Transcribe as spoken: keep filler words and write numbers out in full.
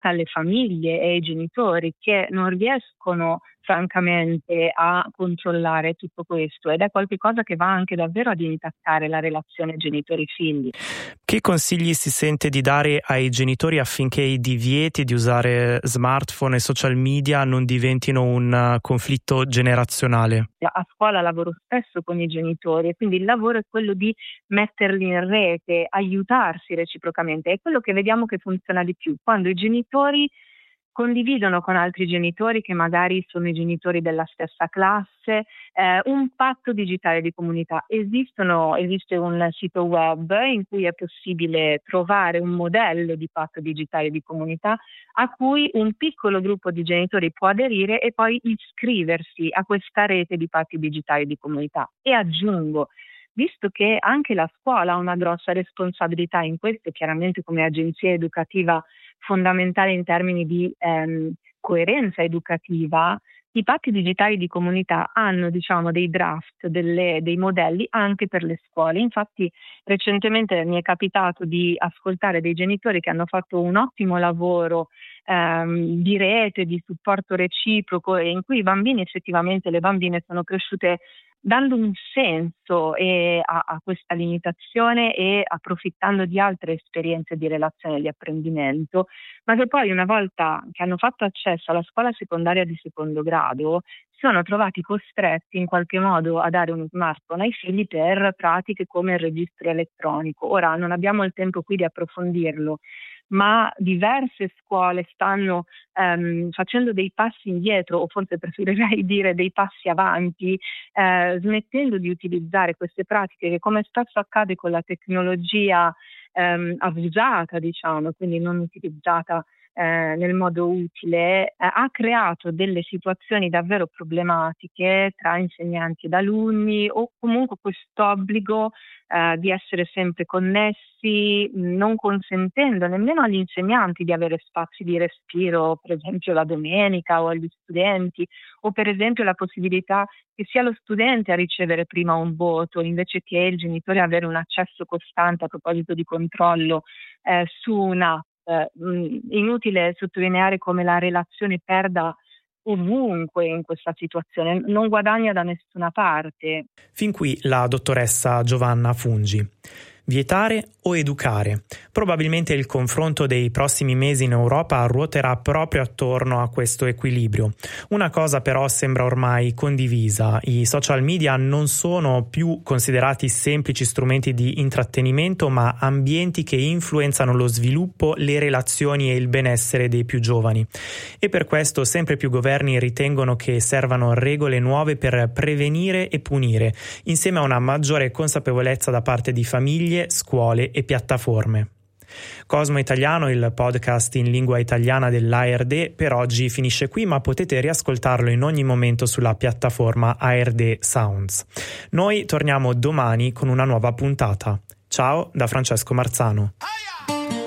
adatta alle famiglie e ai genitori che non riescono francamente a controllare tutto questo, ed è qualcosa che va anche davvero ad intaccare la relazione genitori-figli. Che consigli si sente di dare ai genitori affinché i divieti di usare smartphone e social media non diventino un conflitto generazionale? A scuola lavoro spesso con i genitori e quindi il lavoro è quello di metterli in rete, aiutarsi reciprocamente. È quello che vediamo che funziona di più, quando i genitori condividono con altri genitori che magari sono i genitori della stessa classe eh, un patto digitale di comunità. Esistono, esiste un sito web in cui è possibile trovare un modello di patto digitale di comunità a cui un piccolo gruppo di genitori può aderire e poi iscriversi a questa rete di patti digitali di comunità. E aggiungo, visto che anche la scuola ha una grossa responsabilità in questo, chiaramente come agenzia educativa fondamentale in termini di ehm, coerenza educativa, i patti digitali di comunità hanno, diciamo, dei draft, delle, dei modelli anche per le scuole. Infatti recentemente mi è capitato di ascoltare dei genitori che hanno fatto un ottimo lavoro ehm, di rete, di supporto reciproco, e in cui i bambini, effettivamente le bambine, sono cresciute dando un senso e a, a questa limitazione e approfittando di altre esperienze di relazione e di apprendimento, ma che poi, una volta che hanno fatto accesso alla scuola secondaria di secondo grado, si sono trovati costretti in qualche modo a dare uno smartphone ai figli per pratiche come il registro elettronico. Ora non abbiamo il tempo qui di approfondirlo, ma diverse scuole stanno ehm, facendo dei passi indietro, o forse preferirei dire dei passi avanti, eh, smettendo di utilizzare queste pratiche che, come spesso accade con la tecnologia ehm, abusata, diciamo, quindi non utilizzata eh, nel modo utile, eh, ha creato delle situazioni davvero problematiche tra insegnanti ed alunni, o comunque quest'obbligo eh, di essere sempre connessi, non consentendo nemmeno agli insegnanti di avere spazi di respiro, per esempio la domenica, o agli studenti, o per esempio la possibilità che sia lo studente a ricevere prima un voto invece che il genitore avere un accesso costante, a proposito di controllo, eh, su un'app. Eh, inutile sottolineare come la relazione perda ovunque in questa situazione, non guadagna da nessuna parte. Fin qui la dottoressa Giovanna Fungi. Vietare o educare? Probabilmente il confronto dei prossimi mesi in Europa ruoterà proprio attorno a questo equilibrio. Una cosa però sembra ormai condivisa: i social media non sono più considerati semplici strumenti di intrattenimento, ma ambienti che influenzano lo sviluppo, le relazioni e il benessere dei più giovani. E per questo sempre più governi ritengono che servano regole nuove per prevenire e punire, insieme a una maggiore consapevolezza da parte di famiglie, scuole e piattaforme. Cosmo Italiano, il podcast in lingua italiana dell'A R D, per oggi finisce qui, ma potete riascoltarlo in ogni momento sulla piattaforma A R D Sounds. Noi torniamo domani con una nuova puntata. Ciao da Francesco Marzano.